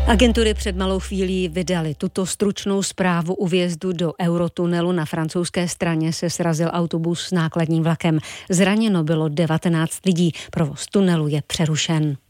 Agentury před malou chvílí vydali tuto stručnou zprávu. U vjezdu do eurotunelu na francouzské straně se srazil autobus s nákladním vlakem. Zraněno bylo 19 lidí. Provoz tunelu je přerušen.